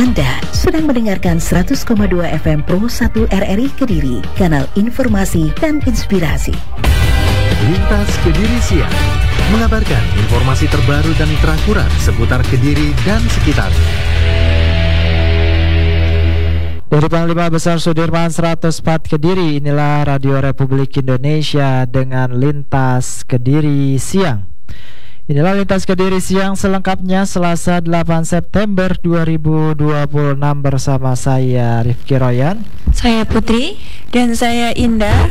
Anda sedang mendengarkan 100,2 FM Pro 1 RRI Kediri, kanal informasi dan inspirasi. Lintas Kediri Siang mengabarkan informasi terbaru dan terakurat seputar Kediri dan sekitarnya. Dari Panglima Besar Sudirman 104 Kediri, inilah Radio Republik Indonesia dengan Lintas Kediri Siang. Inilah Lintas Kediri Siang selengkapnya Selasa 8 September 2026 bersama saya Rifki Royan, saya Putri, dan saya Indah.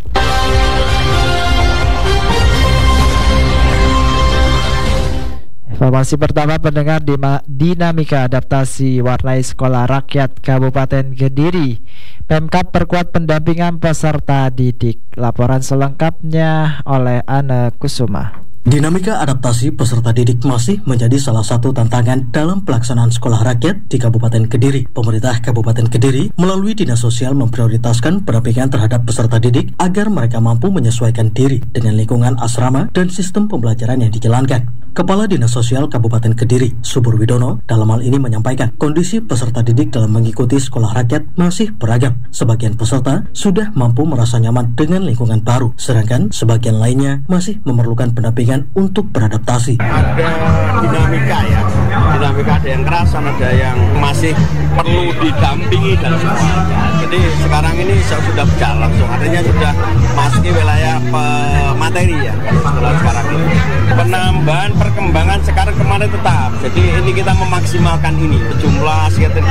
Informasi pertama, pendengar, dinamika adaptasi warnai sekolah rakyat Kabupaten Kediri. Pemkab perkuat pendampingan peserta didik. Laporan selengkapnya oleh Anne Kusuma. Dinamika adaptasi peserta didik masih menjadi salah satu tantangan dalam pelaksanaan sekolah rakyat di Kabupaten Kediri. Pemerintah Kabupaten Kediri melalui Dinas Sosial memprioritaskan pendampingan terhadap peserta didik agar mereka mampu menyesuaikan diri dengan lingkungan asrama dan sistem pembelajaran yang dijalankan. Kepala Dinas Sosial Kabupaten Kediri, Subur Widono, dalam hal ini menyampaikan kondisi peserta didik dalam mengikuti sekolah rakyat masih beragam. Sebagian peserta sudah mampu merasa nyaman dengan lingkungan baru, sedangkan sebagian lainnya masih memerlukan pendampingan untuk beradaptasi. Ada dinamika ya, dinamika ada yang keras, ada yang masih perlu didampingi dan sebagainya. Jadi sekarang ini sudah berjalan langsung, artinya sudah masuk wilayah materi ya sekolah sekarang ini. Penambahan perkembangan sekarang kemarin tetap, jadi ini kita memaksimalkan ini. Jumlah sekitar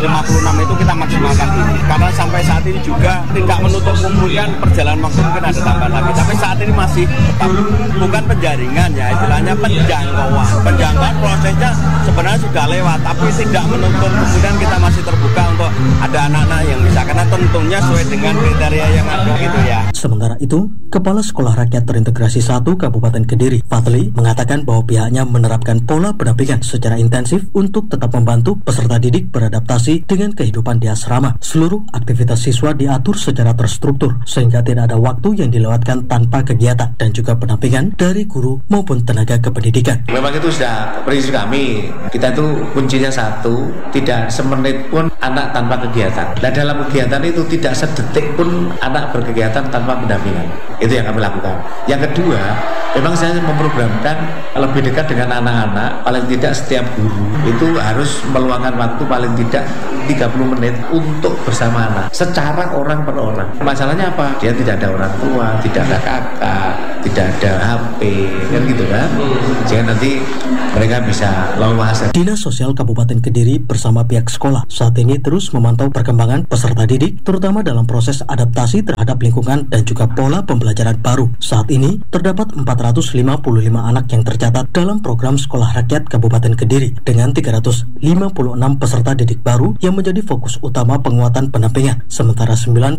356 itu kita maksimalkan ini, karena sampai saat ini juga tidak menutup kemungkinan perjalanan waktu mungkin ada tambahan lagi, tapi saat ini masih tetap bukan penjaringan ya, istilahnya penjangkauan prosesnya sebenarnya sudah lewat, tapi tidak menutup kemungkinan kita masih terbuka untuk ada anak-anak yang bisa, karena tentunya sesuai dengan kriteria yang ada gitu ya. Sementara itu, Kepala Sekolah Rakyat Terintegrasi 1 Kabupaten Kediri, Fadli, mengatakan bahwa pihaknya menerapkan pola pendampingan secara intensif untuk tetap membantu peserta didik beradaptasi dengan kehidupan di asrama. Seluruh aktivitas siswa diatur secara terstruktur sehingga tidak ada waktu yang dilewatkan tanpa kegiatan dan juga pendampingan dari guru maupun tenaga kependidikan. Memang itu sudah prinsip kami. Kita itu kuncinya satu, tidak semenit pun anak tanpa kegiatan. Dan dalam kegiatan itu tidak sedetik pun anak berkegiatan tanpa pendampingan. Itu yang kami lakukan. Yang kedua, memang saya memprogramkan lebih dekat dengan anak-anak. Paling tidak setiap guru itu harus meluangkan waktu paling tidak 30 menit untuk bersama anak, secara orang per orang. Masalahnya apa? Dia tidak ada orang tua, tidak ada kakak, tidak ada HP, kan gitu kan? Sehingga nanti mereka bisa leluasa. Dinas Sosial Kabupaten Kediri bersama pihak sekolah saat ini terus memantau perkembangan peserta didik, terutama dalam proses adaptasi terhadap lingkungan dan juga pola pembelajaran baru. Saat ini terdapat 455 anak yang tercatat dalam program Sekolah Rakyat Kabupaten Kediri dengan 356 peserta didik baru yang menjadi fokus utama penguatan pendampingan. Sementara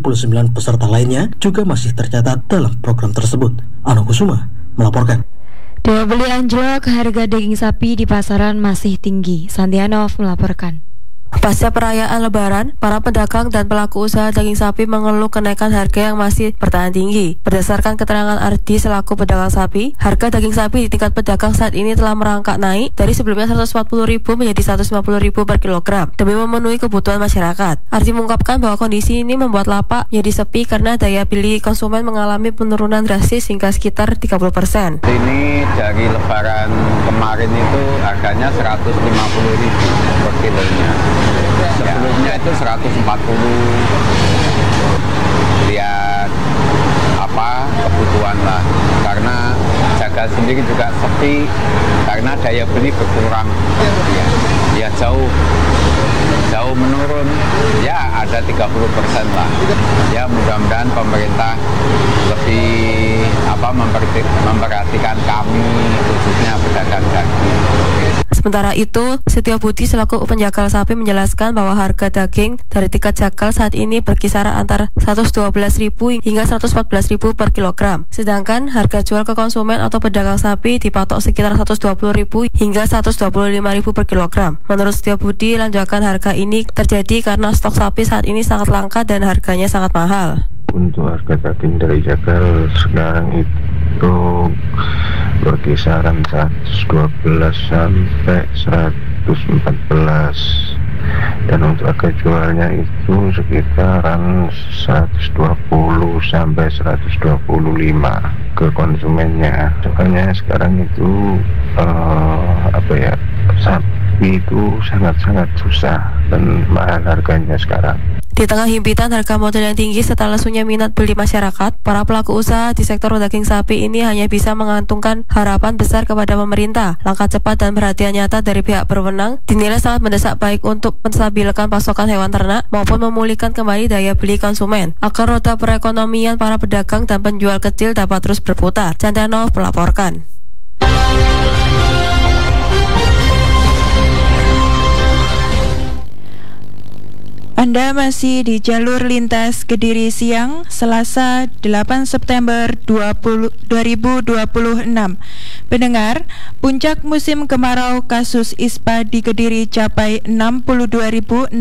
99 peserta lainnya juga masih tercatat dalam program tersebut. Ano Kusuma melaporkan. Daya beli anjlok, harga daging sapi di pasaran masih tinggi. Sandianov melaporkan. Pasca perayaan Lebaran, para pedagang dan pelaku usaha daging sapi mengeluh kenaikan harga yang masih bertahan tinggi. Berdasarkan keterangan Ardi selaku pedagang sapi, harga daging sapi di tingkat pedagang saat ini telah merangkak naik dari sebelumnya Rp140.000 menjadi Rp150.000 per kilogram demi memenuhi kebutuhan masyarakat. Ardi mengungkapkan bahwa kondisi ini membuat lapak menjadi sepi karena daya beli konsumen mengalami penurunan drastis hingga sekitar 30%. Ini dari Lebaran kemarin itu harganya Rp150.000 per kilonya. Sebelumnya itu 140. Lihat kebutuhan lah, karena jaga sendiri juga sepi karena daya beli berkurang ya jauh menurun ya, ada 30% lah ya. Mudah-mudahan pemerintah lebih memperhatikan kami, khususnya pedagang daging. Sementara itu, Setio Budi selaku penjagal sapi menjelaskan bahwa harga daging dari tingkat jagal saat ini berkisar antara Rp112.000 hingga Rp114.000 per kilogram. Sedangkan harga jual ke konsumen atau pedagang sapi dipatok sekitar Rp120.000 hingga Rp125.000 per kilogram. Menurut Setio Budi, lonjakan harga ini terjadi karena stok sapi saat ini sangat langka dan harganya sangat mahal. Untuk harga daging dari jagal sekarang itu berkisaran 112 sampai 114 dan untuk harga jualnya itu sekitaran 120 sampai 125 ke konsumennya. Soalnya sekarang itu sapi itu sangat-sangat susah dan mahal harganya sekarang. Di tengah himpitan harga modal yang tinggi serta lesunya minat beli masyarakat, para pelaku usaha di sektor daging sapi ini hanya bisa mengantungkan harapan besar kepada pemerintah. Langkah cepat dan perhatian nyata dari pihak berwenang dinilai sangat mendesak baik untuk menstabilkan pasokan hewan ternak maupun memulihkan kembali daya beli konsumen agar roda perekonomian para pedagang dan penjual kecil dapat terus berputar. Chandranov melaporkan. Anda masih di jalur lintas Kediri Siang, Selasa 8 September 2026. Pendengar, puncak musim kemarau kasus ISPA di Kediri capai 62.613.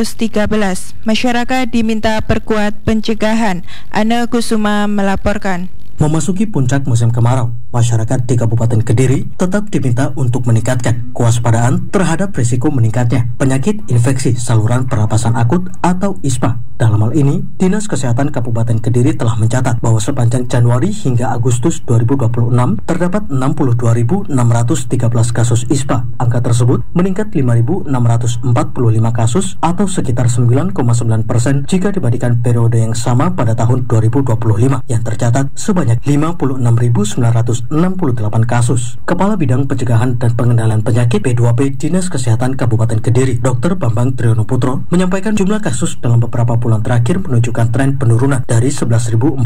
Masyarakat diminta perkuat pencegahan. Ana Kusuma melaporkan. Memasuki puncak musim kemarau, masyarakat di Kabupaten Kediri tetap diminta untuk meningkatkan kewaspadaan terhadap risiko meningkatnya penyakit infeksi saluran pernapasan akut atau ISPA. Dalam hal ini, Dinas Kesehatan Kabupaten Kediri telah mencatat bahwa sepanjang Januari hingga Agustus 2026 terdapat 62.613 kasus ISPA. Angka tersebut meningkat 5.645 kasus atau sekitar 9,9% jika dibandingkan periode yang sama pada tahun 2025 yang tercatat sebanyak 56.968 kasus. Kepala Bidang Pencegahan dan Pengendalian Penyakit P2P Dinas Kesehatan Kabupaten Kediri, Dr. Bambang Triyono Putro, menyampaikan jumlah kasus dalam beberapa bulan terakhir menunjukkan tren penurunan dari 11.461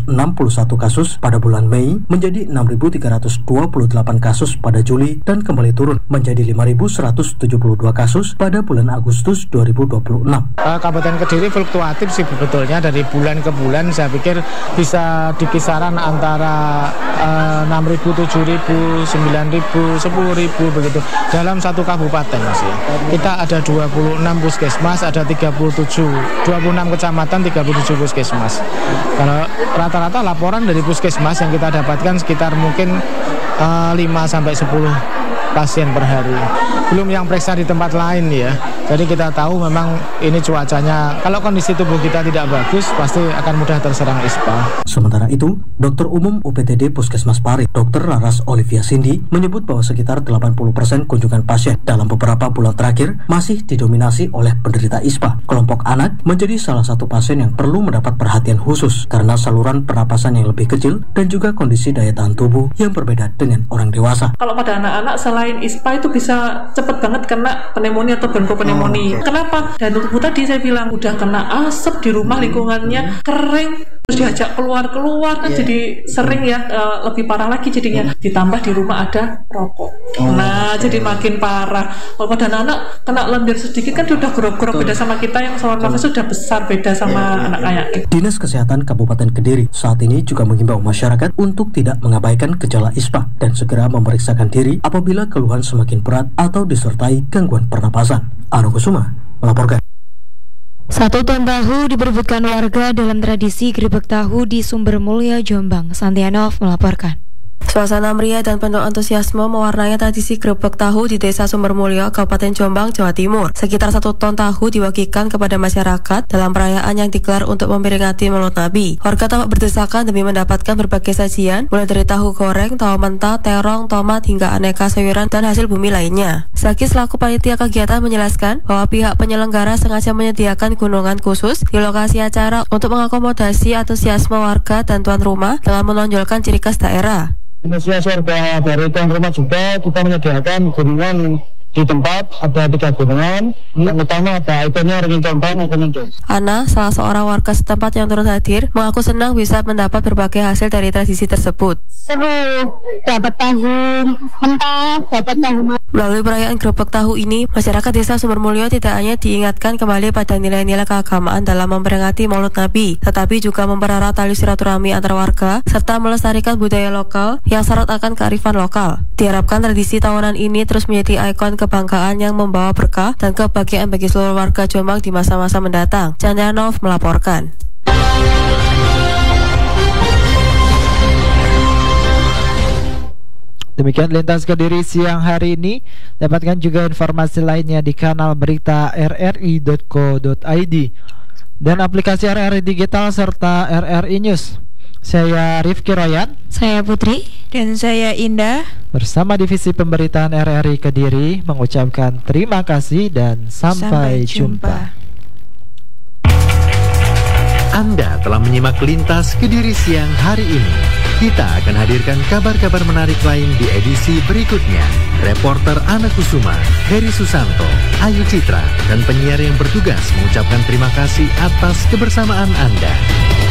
kasus pada bulan Mei menjadi 6.328 kasus pada Juli dan kembali turun menjadi 5.172 kasus pada bulan Agustus 2026. Kabupaten Kediri fluktuatif sih sebetulnya dari bulan ke bulan. Saya pikir bisa di kisaran antara 6.000, 7.000, 9.000, 10.000 begitu dalam satu kabupaten sih. Kita ada 26 puskesmas, ada 26 kecamatan, 37 puskesmas. Kalau rata-rata laporan dari puskesmas yang kita dapatkan sekitar mungkin 5 sampai 10 pasien per hari. Belum yang periksa di tempat lain ya. Jadi kita tahu memang ini cuacanya, kalau kondisi tubuh kita tidak bagus pasti akan mudah terserang ISPA. Sementara itu, Dokter Umum UPTD Puskesmas Pari, Dr. Laras Olivia Cindy, menyebut bahwa sekitar 80% kunjungan pasien dalam beberapa bulan terakhir masih didominasi oleh penderita ISPA. Kelompok anak menjadi salah satu pasien yang perlu mendapat perhatian khusus karena saluran pernapasan yang lebih kecil dan juga kondisi daya tahan tubuh yang berbeda dengan orang dewasa. Kalau pada anak-anak selain ISPA itu bisa cepat banget kena pneumonia atau bronkopneumonia. Kenapa? Dan tubuh tadi saya bilang udah kena asap di rumah, lingkungannya kering, terus diajak keluar kan jadi sering ya, lebih parah lagi jadinya. Ditambah di rumah ada rokok. Nah, jadi makin parah. Kalau pada anak kena lendir sedikit kan dia udah grog-grog, beda sama kita yang saluran nafas sudah besar, beda sama anak-anak. Dinas Kesehatan Kabupaten Kediri saat ini juga menghimbau masyarakat untuk tidak mengabaikan gejala ISPA dan segera memeriksakan diri apabila keluhan semakin berat atau disertai gangguan pernapasan. Anu Kusuma melaporkan. 1 ton tahu diperebutkan warga dalam tradisi grebek tahu di Sumbermulyo, Jombang. Santianov melaporkan. Suasana meriah dan penuh antusiasme mewarnai tradisi grebek tahu di Desa Sumbermulyo, Kabupaten Jombang, Jawa Timur. Sekitar 1 ton tahu diwagikan kepada masyarakat dalam perayaan yang digelar untuk memperingati Maulid Nabi. Warga tampak berdesakan demi mendapatkan berbagai sajian, mulai dari tahu goreng, tahu mentah, terong, tomat, hingga aneka sayuran dan hasil bumi lainnya. Zaki selaku panitia kegiatan menjelaskan bahwa pihak penyelenggara sengaja menyediakan gunungan khusus di lokasi acara untuk mengakomodasi antusiasme warga dan tuan rumah dengan menonjolkan ciri khas daerah. Antusias warga dari tuan rumah juga kita menyediakan gunungan di tempat, ada 3 gunungan. Yang utama ada ikonnya Ringin Jombang, Ana, salah seorang warga setempat yang turut hadir, mengaku senang bisa mendapat berbagai hasil dari tradisi tersebut. Seru, dapat tahu mentah, dapat tahu. Melalui perayaan grebek tahu ini, masyarakat Desa Sumbermulyo tidak hanya diingatkan kembali pada nilai-nilai keagamaan dalam memperingati Maulid Nabi, tetapi juga mempererat tali silaturahmi antar warga serta melestarikan budaya lokal yang syarat akan kearifan lokal. Diharapkan tradisi tahunan ini terus menjadi ikon kebanggaan yang membawa berkah dan kebahagiaan bagi seluruh warga Jombang di masa-masa mendatang. Chandranov melaporkan. Demikian Lintas Kediri siang hari ini. Dapatkan juga informasi lainnya di kanal berita rri.co.id dan aplikasi RRI Digital serta RRI News. Saya Rifki Royan, saya Putri, dan saya Indah. Bersama Divisi Pemberitaan RRI Kediri mengucapkan terima kasih dan sampai jumpa. Anda telah menyimak Lintas Kediri siang hari ini. Kita akan hadirkan kabar-kabar menarik lain di edisi berikutnya. Reporter Ana Kusuma, Heri Susanto, Ayu Citra, dan penyiar yang bertugas mengucapkan terima kasih atas kebersamaan Anda.